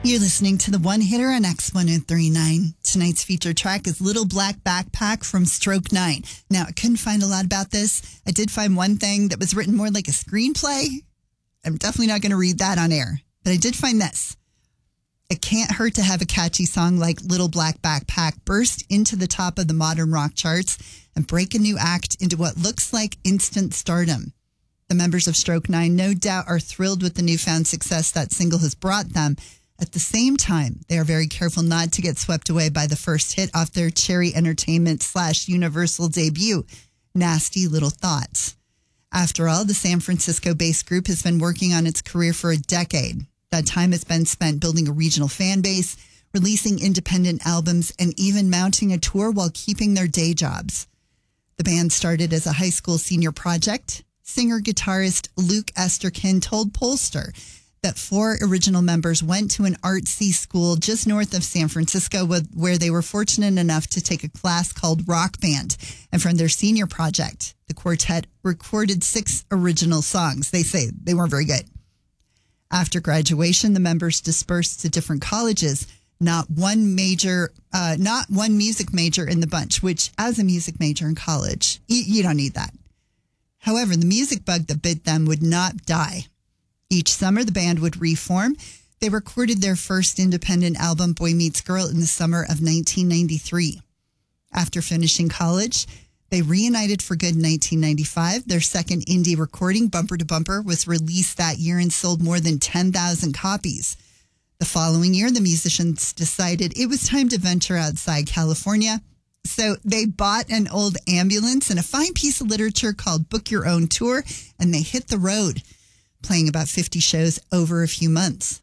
You're listening to the One Hitter on X1039. Tonight's featured track is Little Black Backpack from Stroke 9. Now, I couldn't find a lot about this. I did find one thing that was written more like a screenplay. I'm definitely not going to read that on air, but I did find this. It can't hurt to have a catchy song like Little Black Backpack burst into the top of the modern rock charts and break a new act into what looks like instant stardom. The members of Stroke 9 no doubt are thrilled with the newfound success that single has brought them. At the same time, they are very careful not to get swept away by the first hit off their Cherry Entertainment / Universal debut, Nasty Little Thoughts. After all, the San Francisco-based group has been working on its career for a decade. That time has been spent building a regional fan base, releasing independent albums, and even mounting a tour while keeping their day jobs. The band started as a high school senior project. Singer-guitarist Luke Esterkin told Pollster that 4 original members went to an artsy school just north of San Francisco where they were fortunate enough to take a class called Rock Band. And from their senior project, the quartet recorded 6 original songs. They say they weren't very good. After graduation, the members dispersed to different colleges, not one music major in the bunch, which as a music major in college, you don't need that. However, the music bug that bit them would not die. Each summer, the band would reform. They recorded their first independent album, Boy Meets Girl, in the summer of 1993. After finishing college, they reunited for good in 1995. Their second indie recording, Bumper to Bumper, was released that year and sold more than 10,000 copies. The following year, the musicians decided it was time to venture outside California. So they bought an old ambulance and a fine piece of literature called Book Your Own Tour, and they hit the road, playing about 50 shows over a few months.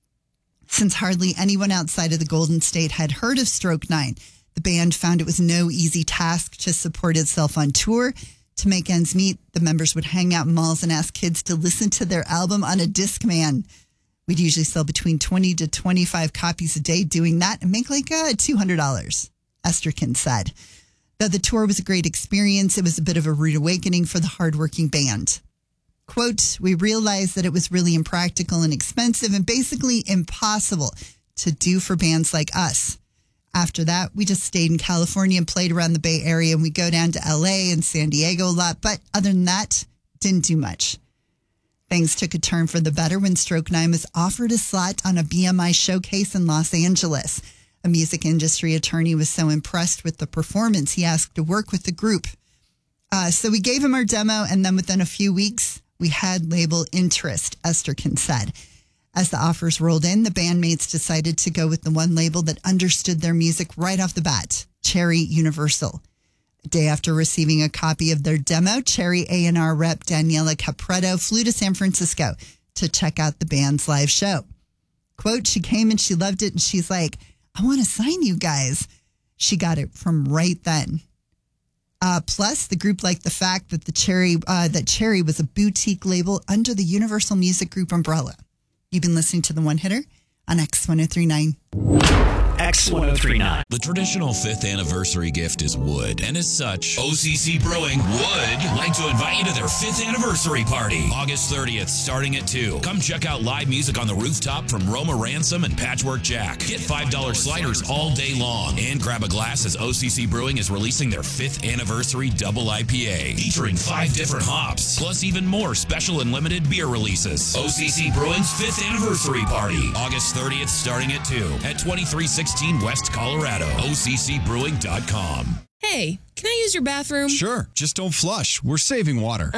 Since hardly anyone outside of the Golden State had heard of Stroke 9, the band found it was no easy task to support itself on tour. To make ends meet, the members would hang out in malls and ask kids to listen to their album on a Discman. We'd usually sell between 20 to 25 copies a day doing that and make like $200, Esterkin said. Though the tour was a great experience, it was a bit of a rude awakening for the hardworking band. Quote, we realized that it was really impractical and expensive and basically impossible to do for bands like us. After that, we just stayed in California and played around the Bay Area, and we go down to LA and San Diego a lot. But other than that, didn't do much. Things took a turn for the better when Stroke 9 was offered a slot on a BMI showcase in Los Angeles. A music industry attorney was so impressed with the performance, he asked to work with the group. So we gave him our demo, and then within a few weeks, we had label interest, Esterkin said. As the offers rolled in, the bandmates decided to go with the one label that understood their music right off the bat, Cherry Universal. A day after receiving a copy of their demo, Cherry A&R rep Daniela Capretto flew to San Francisco to check out the band's live show. Quote, she came and she loved it, and she's like, I want to sign you guys. She got it from right then. Plus, the group liked the fact that Cherry was a boutique label under the Universal Music Group umbrella. You've been listening to The One Hitter on X1039. X1039. The traditional 5th anniversary gift is wood, and as such, OCC Brewing would like to invite you to their 5th anniversary party, August 30th, starting at 2. Come check out live music on the rooftop from Roma Ransom and Patchwork Jack. Get $5 sliders all day long, and grab a glass as OCC Brewing is releasing their 5th anniversary double IPA, featuring 5 different hops, plus even more special and limited beer releases. OCC Brewing's 5th anniversary party, August 30th, starting at 2 at 2316 West Colorado. OCCbrewing.com. Hey, can I use your bathroom? Sure, just don't flush. We're saving water.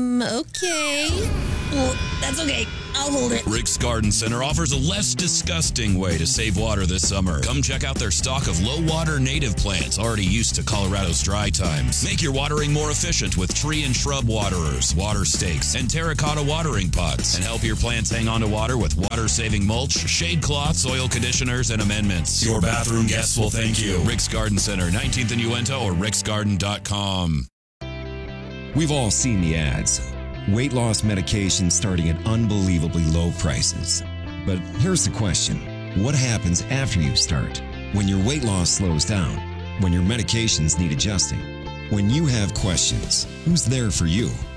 Okay. Well, that's okay. I'll hold it. Rick's Garden Center offers a less disgusting way to save water this summer. Come check out their stock of low-water native plants already used to Colorado's dry times. Make your watering more efficient with tree and shrub waterers, water stakes, and terracotta watering pots. And help your plants hang on to water with water-saving mulch, shade cloths, soil conditioners, and amendments. Your bathroom guests will thank you. Rick's Garden Center, 19th and Uinta, or ricksgarden.com. We've all seen the ads. Weight loss medication starting at unbelievably low prices. But here's the question. What happens after you start? When your weight loss slows down? When your medications need adjusting? When you have questions, who's there for you?